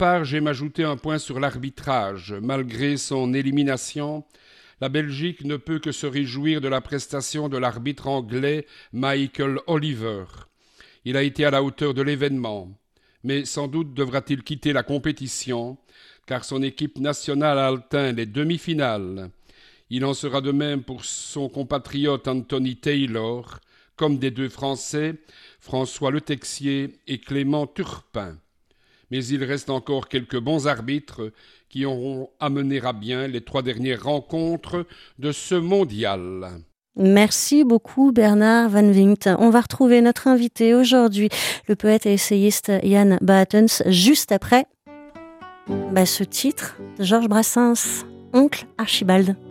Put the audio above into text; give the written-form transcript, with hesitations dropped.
part, j'aime ajouter un point sur l'arbitrage. Malgré son élimination, la Belgique ne peut que se réjouir de la prestation de l'arbitre anglais Michael Oliver. Il a été à la hauteur de l'événement, mais sans doute devra-t-il quitter la compétition, car son équipe nationale a atteint les demi-finales. Il en sera de même pour son compatriote Anthony Taylor, comme des deux Français, François Le Texier et Clément Turpin. Mais il reste encore quelques bons arbitres qui auront amené à bien les 3 dernières rencontres de ce mondial. Merci beaucoup Bernard Van Winkt. On va retrouver notre invité aujourd'hui, le poète et essayiste Jan Baetens, juste après ce titre de Georges Brassens, Oncle Archibald.